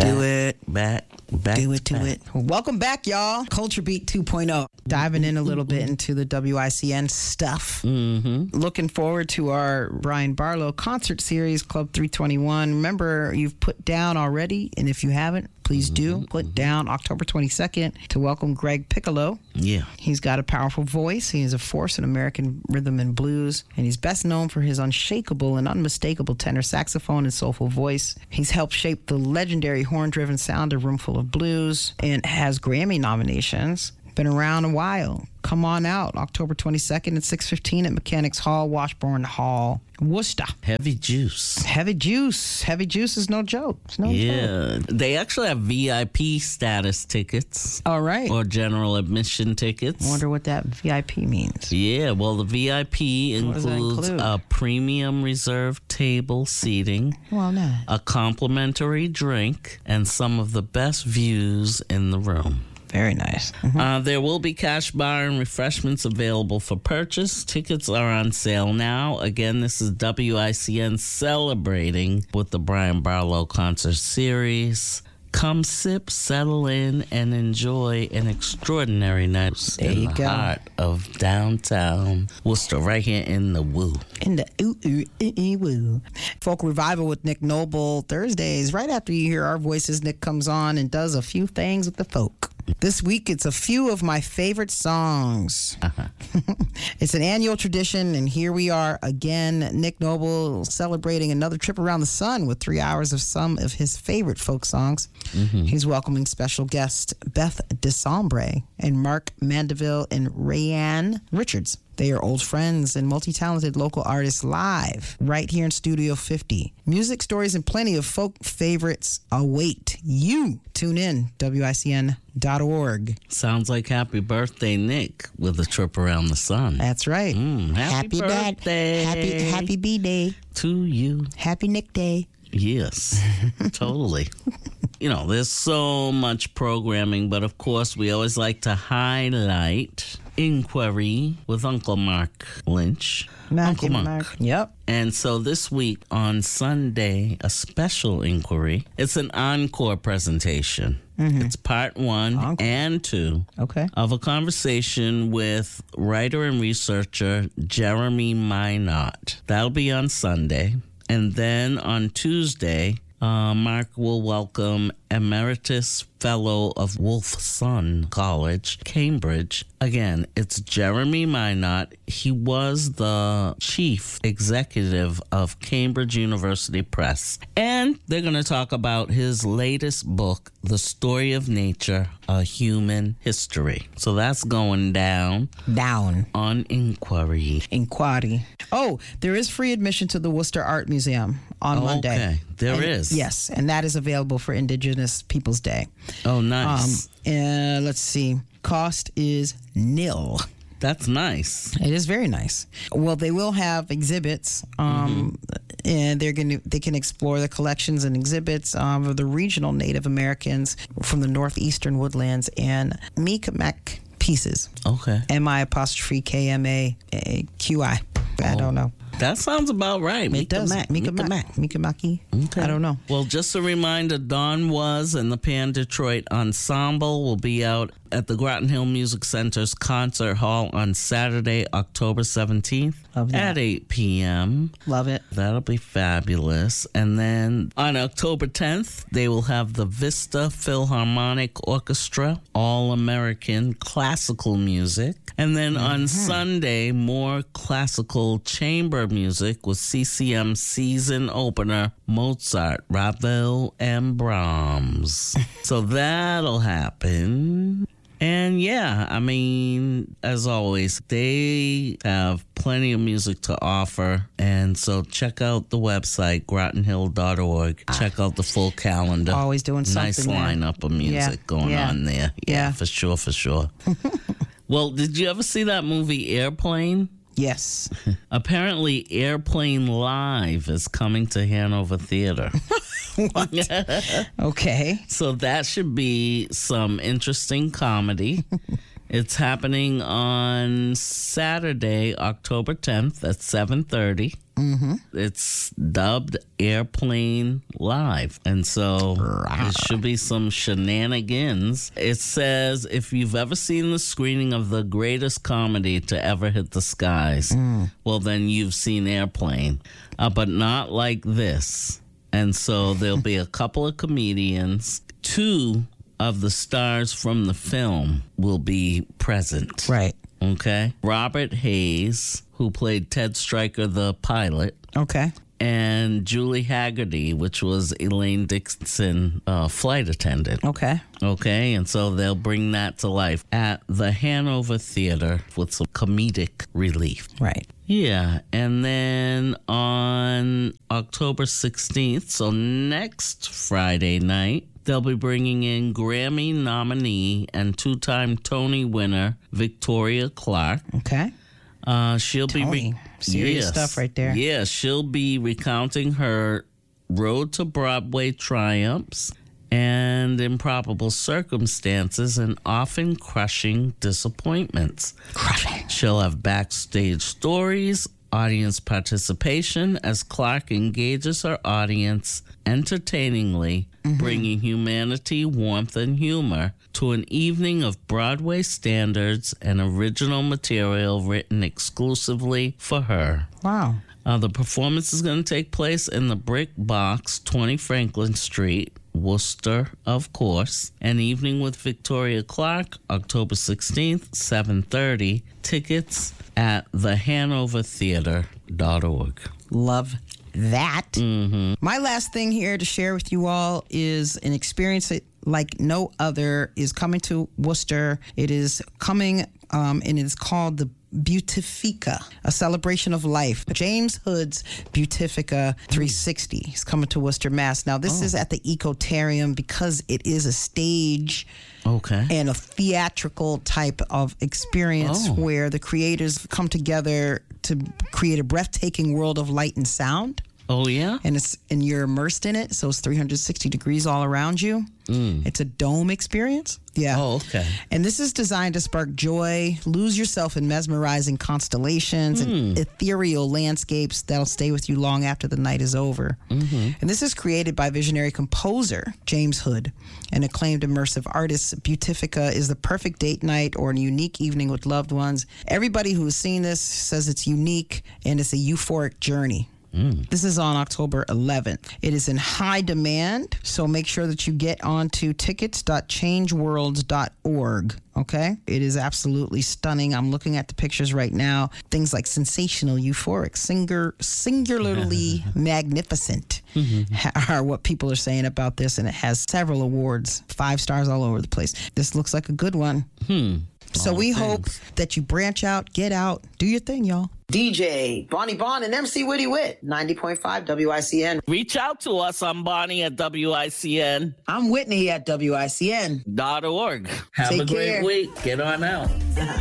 Do it. Back. Do it. Welcome back, y'all. Culture Beat 2.0. Diving in a little bit into the WICN stuff. Mm-hmm. Looking forward to our Brian Barlow concert series, Club 321. Remember, you've put down already, and if you haven't, please do put down October 22nd to welcome Greg Piccolo. Yeah. He's got a powerful voice. He is a force in American rhythm and blues, and he's best known for his unshakable and unmistakable tenor saxophone and soulful voice. He's helped shape the legendary horn-driven sound of Roomful of Blues and has Grammy nominations. Been around a while. Come on out October 22nd at 6:15 at Mechanics Hall, Washburn Hall, Worcester. Heavy Juice. Heavy Juice is no joke. It's no joke. They actually have VIP status tickets. All right. Or general admission tickets. I wonder what that VIP means. Yeah, well, the VIP includes a premium reserved table seating, a complimentary drink, and some of the best views in the room. Very nice. There will be cash bar and refreshments available for purchase. Tickets are on sale now. Again, this is WICN celebrating with the Brian Barlow concert series. Come sip, settle in, and enjoy an extraordinary night in the heart of downtown Worcester, right here in the Woo. In the woo. Folk Revival with Nick Noble, Thursdays. Right after you hear our voices, Nick comes on and does a few things with the folk. This week, it's a few of my favorite songs. It's an annual tradition, and here we are again. Nick Noble celebrating another trip around the sun with 3 hours of some of his favorite folk songs. He's welcoming special guests Beth DeSombre and Mark Mandeville and Rayanne Richards. They are old friends and multi-talented local artists live right here in Studio 50. Music, stories, and plenty of folk favorites await you. Tune in, WICN.org. Sounds like happy birthday, Nick, with a trip around the sun. That's right. Happy birthday. Happy B-Day. To you. Happy Nick Day. Yes, totally. You know, there's so much programming, but of course, we always like to highlight Inquiry with Uncle Mark Lynch. Uncle Mark. Yep. And so this week on Sunday, a special inquiry. It's an encore presentation. It's part 1 and 2 of a conversation with writer and researcher Jeremy Minot. That'll be on Sunday. And then on Tuesday, Mark will welcome Emeritus Fellow of Wolfson College, Cambridge. Again, it's Jeremy Minot. He was the chief executive of Cambridge University Press. And they're going to talk about his latest book, The Story of Nature, A Human History. So that's going down on Inquiry. Oh, there is free admission to the Worcester Art Museum on Monday. Okay, there is. Yes, and that is available for Indigenous Peoples Day. Oh, nice. Let's see. Cost is nil. That's nice. It is very nice. Well, they will have exhibits, and they can explore the collections and exhibits of the regional Native Americans from the northeastern woodlands and Mi'kmaq pieces. Okay. MI''KMAQI. I don't know. That sounds about right. It does. Mi'kmaq. Okay. I don't know. Well, just a reminder, Don Was and the Pan Detroit Ensemble will be out at the Groton Hill Music Center's Concert Hall on Saturday, October 17th at 8 p.m. Love it. That'll be fabulous. And then on October 10th, they will have the Vista Philharmonic Orchestra, All-American Classical Music. And then on Sunday, more classical chamber music with CCM season opener Mozart, Ravel, and Brahms. So that'll happen. And yeah, I mean, as always, they have plenty of music to offer. And so check out the website, grotonhill.org. Check out the full calendar. Always doing something. Nice lineup of music going on there. Yeah, for sure. Well, did you ever see that movie Airplane? Yes. Apparently, Airplane Live is coming to Hanover Theater. What? Okay. So that should be some interesting comedy. It's happening on Saturday, October 10th at 7:30. It's dubbed Airplane Live. And so there should be some shenanigans. It says, if you've ever seen the screening of the greatest comedy to ever hit the skies, well, then you've seen Airplane. But not like this. And so there'll be a couple of comedians. 2 of the stars from the film will be present. Right. Okay. Robert Hayes, who played Ted Stryker, the pilot. Okay. And Julie Haggerty, which was Elaine Dixon, flight attendant. Okay. Okay. And so they'll bring that to life at the Hanover Theater with some comedic relief. Right. Yeah. And then on October 16th, so next Friday night, they'll be bringing in Grammy nominee and 2-time Tony winner Victoria Clark. Okay. She'll Tony. be serious stuff right there. Yeah, she'll be recounting her road to Broadway triumphs and improbable circumstances and often crushing disappointments. Crushing. She'll have backstage stories, audience participation as Clark engages her audience entertainingly, bringing humanity, warmth, and humor to an evening of Broadway standards and original material written exclusively for her. Wow. The performance is going to take place in the Brick Box, 20 Franklin Street, Worcester, of course. An Evening with Victoria Clark, October 16th, 7:30. Tickets at thehanovertheater.org. Love that. My last thing here to share with you all is an experience that, like no other, is coming to Worcester. It is coming, and it's called the Beautifica, a celebration of life. James Hood's Beautifica 360 is coming to Worcester, Mass. Now, this is at the Ecotarium because it is a stage and a theatrical type of experience where the creators come together to create a breathtaking world of light and sound. Oh, yeah? And you're immersed in it, so it's 360 degrees all around you. It's a dome experience. Yeah. Oh, okay. And this is designed to spark joy, lose yourself in mesmerizing constellations and ethereal landscapes that'll stay with you long after the night is over. And this is created by visionary composer James Hood, an acclaimed immersive artist. Beautifica is the perfect date night or a unique evening with loved ones. Everybody who has seen this says it's unique and it's a euphoric journey. This is on October 11th. It is in high demand, so make sure that you get onto tickets.changeworlds.org, okay? It is absolutely stunning. I'm looking at the pictures right now. Things like sensational, euphoric, singularly magnificent are what people are saying about this, and it has several awards, 5 stars all over the place. This looks like a good one. So we hope that you branch out, get out, do your thing, y'all. DJ Bonnie Bon and MC Witty Wit, 90.5 WICN. Reach out to us. I'm Bonnie at WICN. I'm Whitney at WICN.org. Have a great week. Get on out.